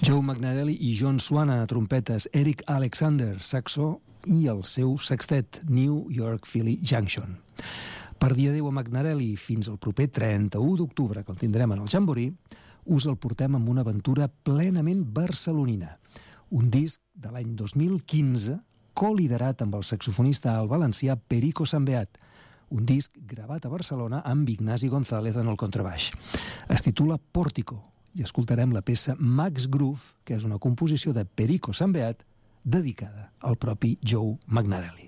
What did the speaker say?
Joe Magnarelli i John Swana a trompetes, Eric Alexander, saxo, i el seu sextet, New York Philly Junction. Per dir adéu a Magnarelli fins al proper 31 d'octubre, que el tindrem en el Jamboree, us el portem amb una aventura plenament barcelonina. Un disc de l'any 2015, coliderat amb el saxofonista al valencià Perico Sambeat, un disc gravat a Barcelona amb Ignasi González en el contrabaix. Es titula Pórtico i escoltarem la peça Max Groove, que és una composició de Perico Sambeat dedicada al propi Joe Magnarelli.